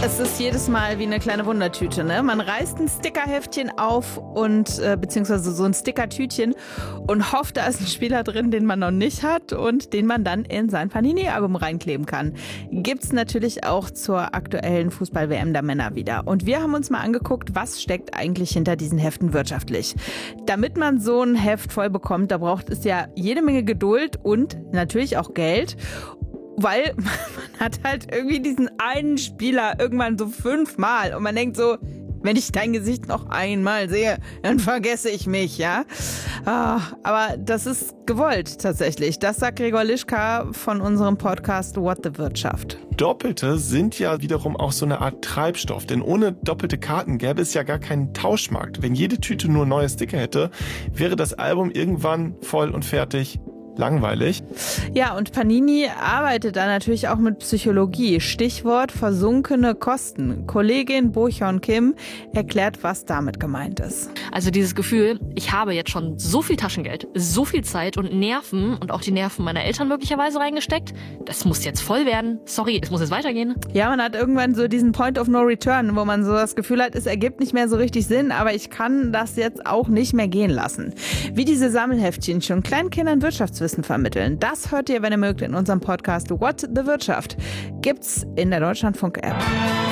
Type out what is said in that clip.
Es ist jedes Mal wie eine kleine Wundertüte, ne? Man reißt ein Stickerheftchen auf und beziehungsweise so ein Stickertütchen und hofft, da ist ein Spieler drin, den man noch nicht hat und den man dann in sein Panini-Album reinkleben kann. Gibt's natürlich auch zur aktuellen Fußball-WM der Männer wieder. Und wir haben uns mal angeguckt, was steckt eigentlich hinter diesen Heften wirtschaftlich. Damit man so ein Heft voll bekommt, da braucht es ja jede Menge Geduld und natürlich auch Geld. Weil man hat halt irgendwie diesen einen Spieler irgendwann so 5-mal und man denkt so, wenn ich dein Gesicht noch einmal sehe, dann vergesse ich mich, ja. Aber das ist gewollt tatsächlich. Das sagt Gregor Lischka von unserem Podcast What the Wirtschaft. Doppelte sind ja wiederum auch so eine Art Treibstoff, denn ohne doppelte Karten gäbe es ja gar keinen Tauschmarkt. Wenn jede Tüte nur neue Sticker hätte, wäre das Album irgendwann voll und fertig. Langweilig. Ja, und Panini arbeitet da natürlich auch mit Psychologie. Stichwort versunkene Kosten. Kollegin Bo-Hyun Kim erklärt, was damit gemeint ist. Also dieses Gefühl, ich habe jetzt schon so viel Taschengeld, so viel Zeit und Nerven und auch die Nerven meiner Eltern möglicherweise reingesteckt. Das muss jetzt voll werden. Sorry, es muss jetzt weitergehen. Ja, man hat irgendwann so diesen Point of No Return, wo man so das Gefühl hat, es ergibt nicht mehr so richtig Sinn, aber ich kann das jetzt auch nicht mehr gehen lassen. Wie diese Sammelheftchen schon Kleinkindern Wirtschaftswissen vermitteln. Das hört ihr, wenn ihr mögt, in unserem Podcast What the Wirtschaft. Gibt's in der Deutschlandfunk-App.